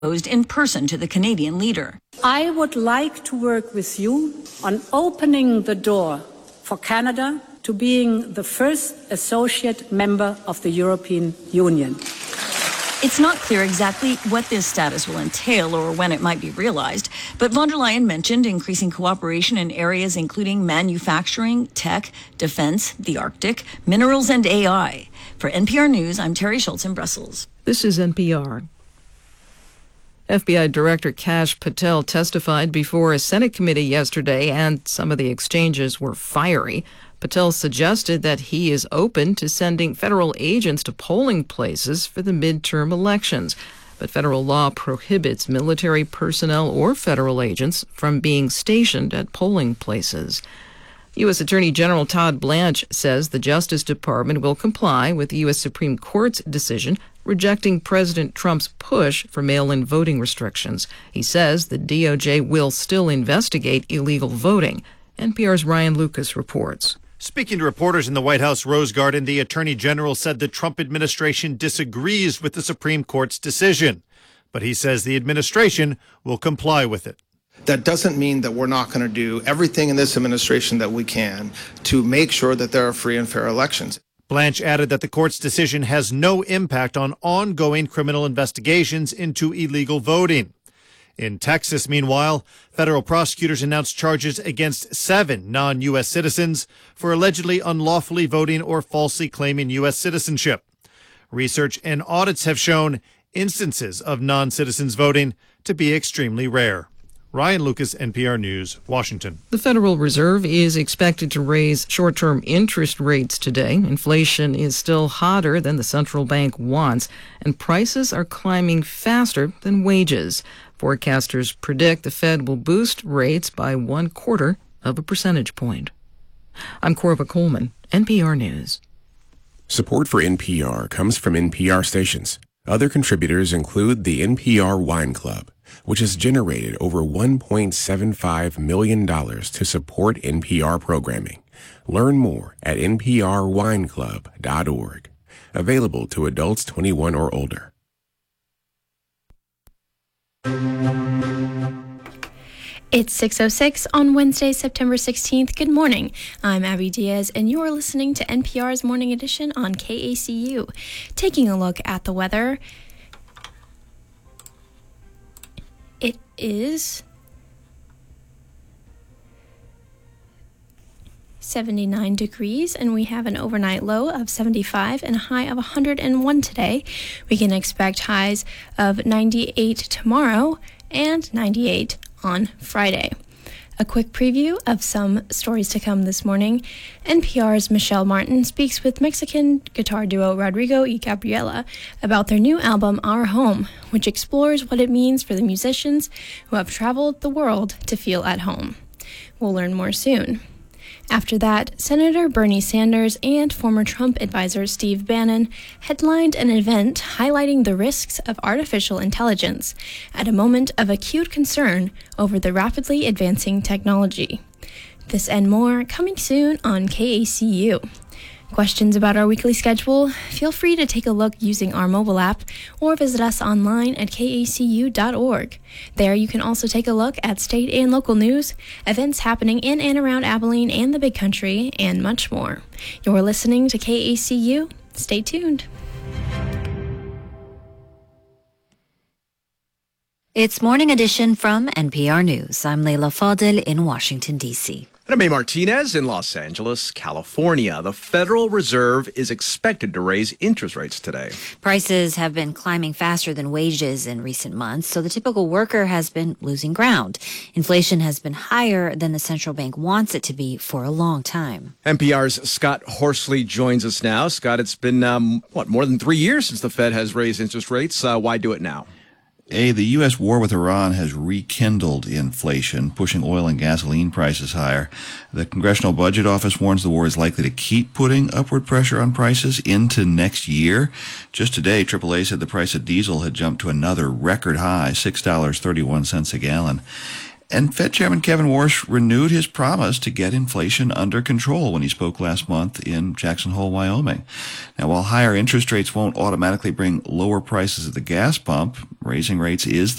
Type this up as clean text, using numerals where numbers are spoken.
proposed in person to the Canadian leader. I would like to work with you on opening the door for Canada to being the first associate member of the European Union. It's not clear exactly what this status will entail or when it might be realized, but von der Leyen mentioned increasing cooperation in areas including manufacturing, tech, defense, the Arctic, minerals, and AI. For NPR News, I'm Terry Schultz in Brussels. This is NPR. FBI Director Kash Patel testified before a Senate committee yesterday, and some of the exchanges were fiery. Patel suggested that he is open to sending federal agents to polling places for the midterm elections. But federal law prohibits military personnel or federal agents from being stationed at polling places. U.S. Attorney General Todd Blanche says the Justice Department will comply with the U.S. Supreme Court's decision rejecting President Trump's push for mail-in voting restrictions. He says the DOJ will still investigate illegal voting. NPR's Ryan Lucas reports. Speaking to reporters in the White House Rose Garden, the Attorney General said the Trump administration disagrees with the Supreme Court's decision, but he says the administration will comply with it. That doesn't mean that we're not going to do everything in this administration that we can to make sure that there are free and fair elections. Blanche added that the court's decision has no impact on ongoing criminal investigations into illegal voting. In Texas, meanwhile, federal prosecutors announced charges against 7 non-U.S. citizens for allegedly unlawfully voting or falsely claiming U.S. citizenship. Research and audits have shown instances of non-citizens voting to be extremely rare. Ryan Lucas, NPR News, Washington. The Federal Reserve is expected to raise short-term interest rates today. Inflation is still hotter than the central bank wants, and prices are climbing faster than wages. Forecasters predict the Fed will boost rates by 0.25 percentage point. I'm Corva Coleman, NPR News. Support for NPR comes from NPR stations. Other contributors include the NPR Wine Club, which has generated over $1.75 million to support NPR programming. Learn more at nprwineclub.org. Available to adults 21 or older. It's 6:06 on Wednesday, September 16th. Good morning. I'm Abby Diaz, and you are listening to NPR's Morning Edition on KACU. Taking a look at the weather, it is 79 degrees, and we have an overnight low of 75 and a high of 101 today. We can expect highs of 98 tomorrow and 98 on Friday. A quick preview of some stories to come this morning. NPR's Michelle Martin speaks with Mexican guitar duo Rodrigo y Gabriela about their new album, Our Home, which explores what it means for the musicians who have traveled the world to feel at home. We'll learn more soon. After that, Senator Bernie Sanders and former Trump advisor Steve Bannon headlined an event highlighting the risks of artificial intelligence at a moment of acute concern over the rapidly advancing technology. This and more coming soon on KACU. Questions about our weekly schedule? Feel free to take a look using our mobile app or visit us online at kacu.org. There you can also take a look at state and local news, events happening in and around Abilene and the Big Country, and much more. You're listening to KACU. Stay tuned. It's Morning Edition from NPR News. I'm Leila Fadel in Washington, D.C. And I'm May Martinez in Los Angeles, California. The Federal Reserve is expected to raise interest rates today. Prices have been climbing faster than wages in recent months, so the typical worker has been losing ground. Inflation has been higher than the central bank wants it to be for a long time. NPR's Scott Horsley joins us now. Scott, it's been, more than 3 years since the Fed has raised interest rates. Why do it now? The U.S. war with Iran has rekindled inflation, pushing oil and gasoline prices higher. The Congressional Budget Office warns the war is likely to keep putting upward pressure on prices into next year. Just today, AAA said the price of diesel had jumped to another record high, $6.31 a gallon. And Fed Chairman Kevin Warsh renewed his promise to get inflation under control when he spoke last month in Jackson Hole, Wyoming. Now, while higher interest rates won't automatically bring lower prices at the gas pump, raising rates is